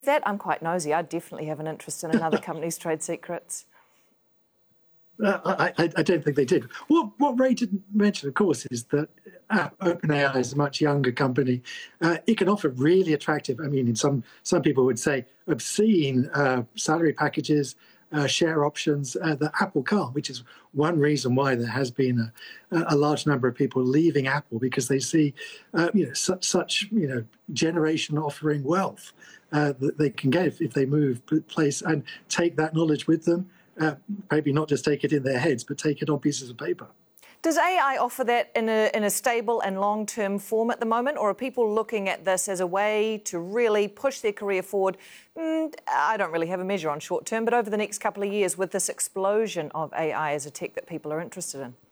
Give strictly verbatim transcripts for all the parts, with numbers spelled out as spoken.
that? I'm quite nosy. I definitely have an interest in another company's trade secrets. Uh, I, I, I don't think they did. What, what Ray didn't mention, of course, is that uh, OpenAI is a much younger company. Uh, it can offer really attractive, I mean, in some some people would say obscene uh, salary packages, uh, share options uh, that Apple can't, which is one reason why there has been a, a large number of people leaving Apple, because they see uh, you know, such, such you know, generation offering wealth uh, that they can get if, if they move place and take that knowledge with them. Uh, maybe not just take it in their heads, but take it on pieces of paper. Does A I offer that in a, in a stable and long-term form at the moment, or are people looking at this as a way to really push their career forward? Mm, I don't really have a measure on short-term, but over the next couple of years with this explosion of A I as a tech that people are interested in?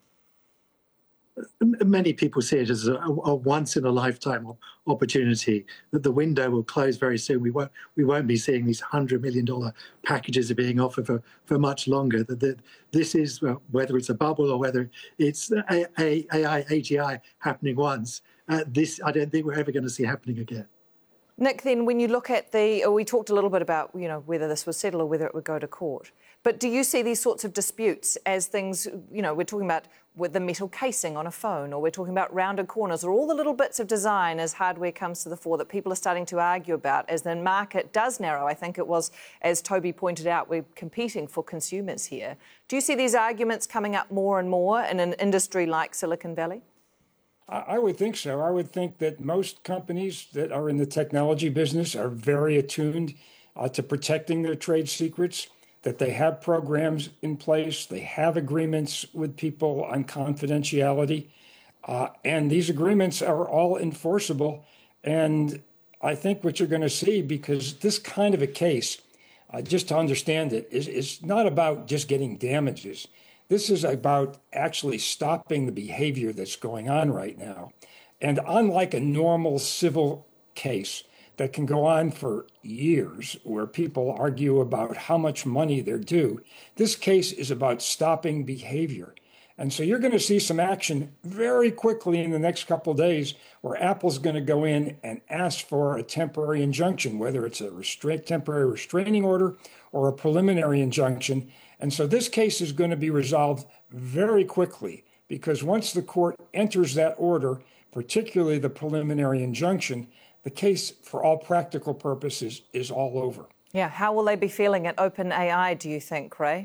Many people see it as a, a once-in-a-lifetime opportunity, that the window will close very soon. We won't, we won't be seeing these one hundred million dollars packages are being offered for, for much longer. That, that this is, well, whether it's a bubble or whether it's A I, A G I happening once, uh, this I don't think we're ever going to see happening again. Nick, then when you look at the, we talked a little bit about, you know, whether this was settled or whether it would go to court. But do you see these sorts of disputes as things, you know, we're talking about with the metal casing on a phone, or we're talking about rounded corners, or all the little bits of design as hardware comes to the fore that people are starting to argue about as the market does narrow? I think it was, as Toby pointed out, we're competing for consumers here. Do you see these arguments coming up more and more in an industry like Silicon Valley? I would think so. I would think that most companies that are in the technology business are very attuned uh, to protecting their trade secrets, that they have programs in place, they have agreements with people on confidentiality, uh, and these agreements are all enforceable. And I think what you're going to see, because this kind of a case, uh, just to understand it, is, is not about just getting damages. This is about actually stopping the behavior that's going on right now. And unlike a normal civil case that can go on for years, where people argue about how much money they're due, this case is about stopping behavior. And so you're going to see some action very quickly in the next couple of days, where Apple's going to go in and ask for a temporary injunction, whether it's a restraint, temporary restraining order or a preliminary injunction. And so this case is going to be resolved very quickly, because once the court enters that order, particularly the preliminary injunction, the case, for all practical purposes, is all over. Yeah, how will they be feeling at OpenAI, do you think, Ray?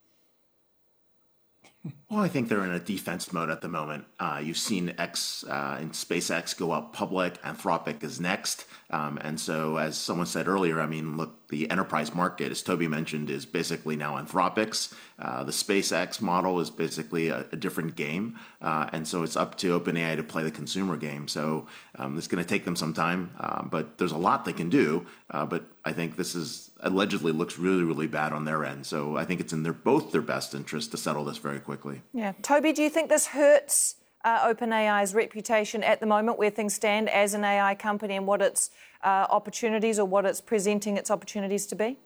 Well, I think they're in a defense mode at the moment. Uh, you've seen X uh, and SpaceX go up public. Anthropic is next. Um, and so, as someone said earlier, I mean, look, the enterprise market, as Toby mentioned, is basically now Anthropic's. Uh, the SpaceX model is basically a, a different game. Uh, and so it's up to OpenAI to play the consumer game. So um, it's going to take them some time. Uh, but there's a lot they can do. Uh, but I think this is allegedly looks really, really bad on their end. So I think it's in their both their best interest to settle this very quickly. Yeah. Toby, do you think this hurts uh, OpenAI's reputation at the moment, where things stand as an A I company and what its uh, opportunities, or what it's presenting its opportunities to be?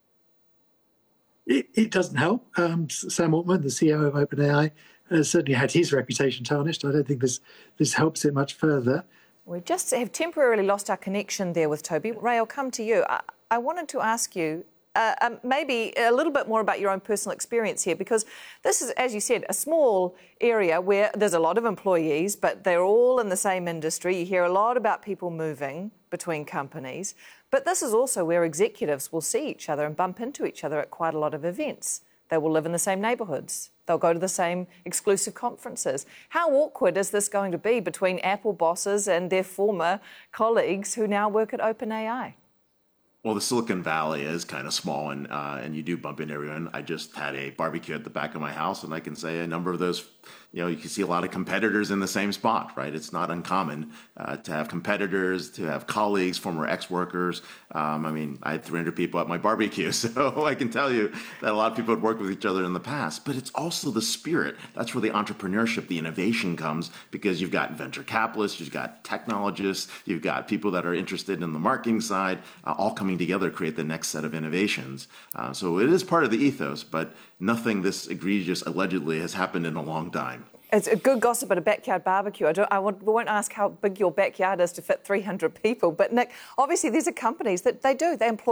It, it doesn't help. Um, Sam Altman, the C E O of OpenAI, has certainly had his reputation tarnished. I don't think this this helps it much further. We just have temporarily lost our connection there with Toby. Ray, I'll come to you. I, I wanted to ask you uh, um, maybe a little bit more about your own personal experience here, because this is, as you said, a small area where there's a lot of employees, but they're all in the same industry. You hear a lot about people moving between companies, but this is also where executives will see each other and bump into each other at quite a lot of events. They will live in the same neighbourhoods. They'll go to the same exclusive conferences. How awkward is this going to be between Apple bosses and their former colleagues who now work at OpenAI? Well, the Silicon Valley is kind of small, and uh, and you do bump into everyone. I just had a barbecue at the back of my house, and I can say a number of those, you know, you can see a lot of competitors in the same spot, right? It's not uncommon uh, to have competitors, to have colleagues, former ex-workers. Um, I mean, I had three hundred people at my barbecue, so I can tell you that a lot of people had worked with each other in the past. But it's also the spirit. That's where the entrepreneurship, the innovation comes, because you've got venture capitalists, you've got technologists, you've got people that are interested in the marketing side, uh, all coming together to create the next set of innovations. Uh, so it is part of the ethos, but nothing this egregious allegedly has happened in a long time. It's a good gossip at a backyard barbecue. I, don't, I won't ask how big your backyard is to fit three hundred people. But, Nick, obviously these are companies that they do. They employ